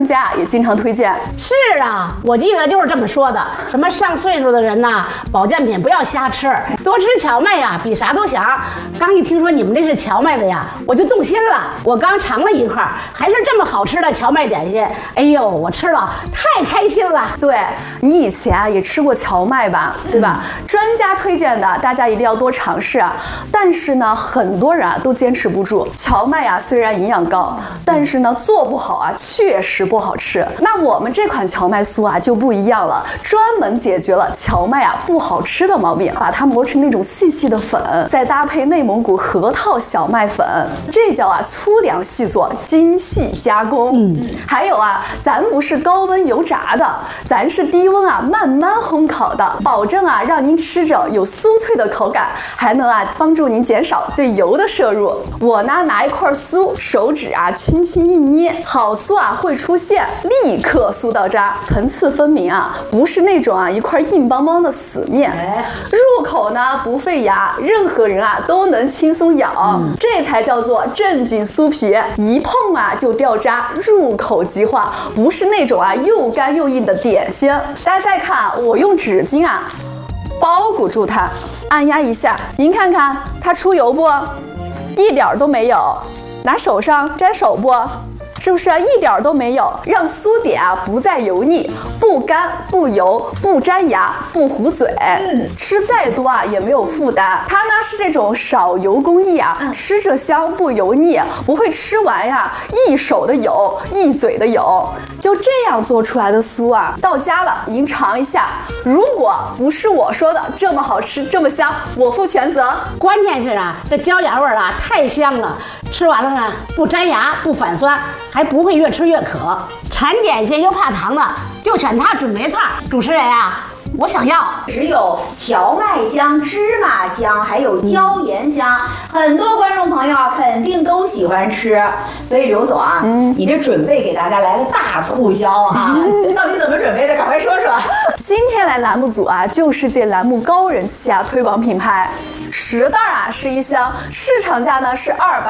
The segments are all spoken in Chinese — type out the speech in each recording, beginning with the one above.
家也经常推荐。 是啊，我记得就是这么说的。什么上岁数的人呐，保健品不要瞎吃，多吃荞麦呀，比啥都强。刚一听说你们这是荞麦的呀，我就动心了。我刚尝了一块，还是这么好吃的荞麦点心。哎呦，我吃了太开心了。 对，你以前啊也吃过荞麦吧，对吧？专家推荐的，大家一定要多尝试啊。但是呢，很多人啊都坚持不住。荞麦啊虽然营养高，但是呢做不好啊，确实不好吃。那我们这款荞麦酥啊就不一样了，专门解决了荞麦啊不好吃的毛病，把它磨成那种细细的粉，再搭配内蒙古核桃小麦粉，这叫啊粗粮细做，精细加工。还有啊，咱不是高温油炸的，咱是低温啊慢慢烘烤的，保证啊让您吃着有酥脆的口感，还能啊帮助您减少对油的摄入。我呢拿一块酥，手指啊轻轻一捏，好酥啊会出现立刻酥到渣，层次分明啊，不是那种啊一块硬邦邦的死面。入口呢不费牙，任何人啊都能轻松咬，这才叫做正经酥皮，一碰啊就掉渣，入口即化，不是那种啊又干又硬的点心。大家再看，我用纸巾啊包裹住它，按压一下，您看看它出油不？一点都没有。拿手上沾手不？是不是一点都没有？让酥点啊不再油腻，不干不油，不粘牙，不糊嘴。吃再多啊也没有负担。它呢是这种少油工艺啊，吃着香不油腻，不会吃完呀一手的油一嘴的油。就这样做出来的酥啊，到家了您尝一下。如果不是我说的这么好吃这么香，我负全责。 关键是啊，这椒盐味儿啊太香了，吃完了呢不粘牙不反酸，还不会越吃越渴。馋点心又怕糖的，就选它准没错。主持人啊，我想要。 只有荞麦香、芝麻香，还有椒盐香，很多观众朋友啊肯定都喜欢吃。所以刘总啊，你这准备给大家来个大促销啊，到底怎么准备的？赶快说说。 今天来栏目组啊，就是借栏目高人气啊，推广品牌。10袋啊是一箱，市场价呢是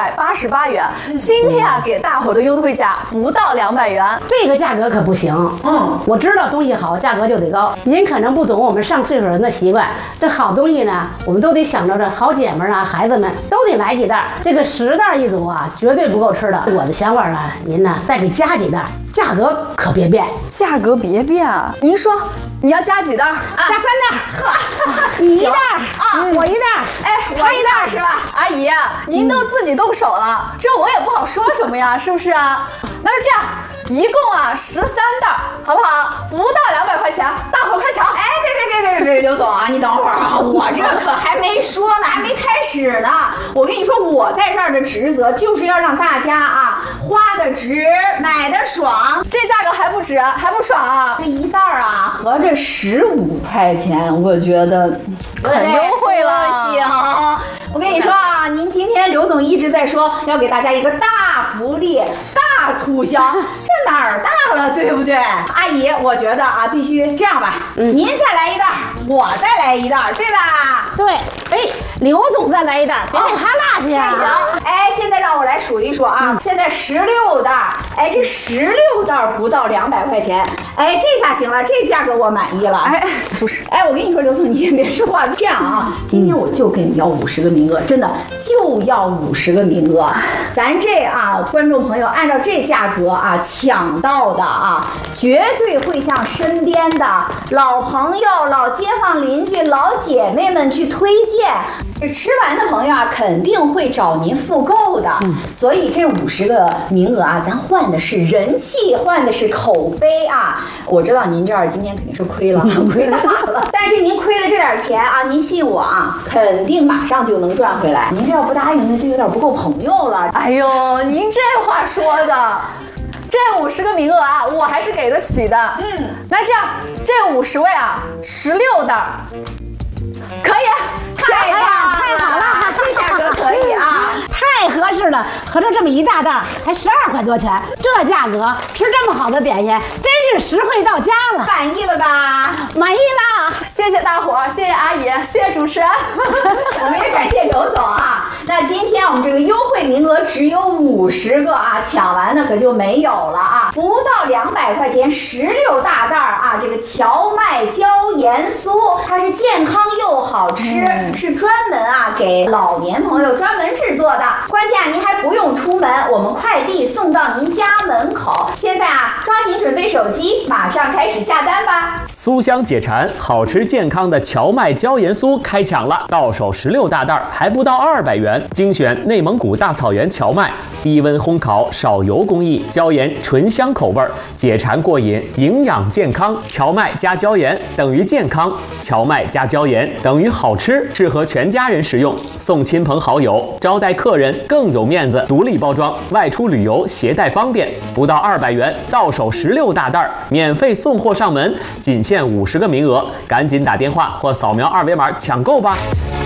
288元，今天啊给大伙的优惠价不到200元， 这个价格可不行。我知道东西好，价格就得高。您可能不懂我们上岁数人的习惯，这好东西呢，我们都得想着这好姐们啊、孩子们都得来几袋。这个10袋一组啊，绝对不够吃的。我的想法啊，您呢再给加几袋，价格可别变。 价格别变啊！您说你要加几袋？ 加3袋。你1袋啊，我1袋。 哎， 他1袋是吧？ 阿姨，您都自己动手了，这我也不好说什么呀，是不是啊？那就这样，一共啊13袋，好不好？不到200块钱，大伙快抢！ 哎，别，刘总啊，你等会儿啊，我这可还没说呢，还没开始呢。我跟你说，我在这儿的职责就是要让大家啊花的值，买的爽。 这价格还不值，还不爽啊？ 这1袋啊，合着15块钱，我觉得很优惠了。 行，我跟你说啊，您今天刘总一直在说要给大家一个大福利、大促销，这哪儿大了，对不对？阿姨，我觉得啊，必须这样吧，您再来1袋，我再来1袋，对吧？ 对，哎，刘总再来1袋，别给他落下。 行，哎，现在让我来数一数啊，现在16袋，哎，这16袋不到200块钱，哎，这下行了，这价格我满意了。 哎，主持， 哎，我跟你说，刘总，你先别说话，这样啊，今天我就跟你要50个名额，真的就要50个名额。咱这啊，观众朋友按照这价格啊抢到的啊，绝对会向身边的老朋友、老街坊邻居、老姐妹们去推荐。这吃完的朋友啊，肯定会找您复购的。所以这50个名额啊，咱换的是人气，换的是口碑啊。我知道您这儿今天肯定是亏了，亏大了。但是您亏了这点钱啊，您信我啊，肯定马上就能赚回来。您这要不答应，那就有点不够朋友了。 哎呦，您这话说的。这50个名额啊，我还是给得起的。那这样，这50位啊，16袋，可以。 太好了， 这价格可以啊， 太合适了。合着这么一大袋才12块多钱，这价格吃这么好的点心，真是实惠到家了。 满意了吧？ 满意了。 谢谢大伙儿，谢谢阿姨，谢谢主持人。 我们也感谢刘总啊。那今天我们这个优惠名额只有50个啊，抢完的可就没有了啊。 不到200块钱16大袋啊！这个荞麦椒盐酥，它是健康又好吃，是专门给老年朋友专门制作的。关键您还不用出门，我们快递送到您家门口。现在抓紧准备手机，马上开始下单吧！ 酥香解馋，好吃健康的荞麦椒盐酥开抢了，到手16大袋，还不到200元。精选内蒙古大草原荞麦，低温烘烤，少油工艺，椒盐醇香口味，解馋过瘾，营养健康。荞麦加椒盐等于健康，荞麦加椒盐等于好吃，适合全家人食用，送亲朋好友，招待客人更有面子。独立包装，外出旅游携带方便，不到200元，到手16大袋，免费送货上门，仅限50个名额，赶紧打电话或扫描2维码抢购吧。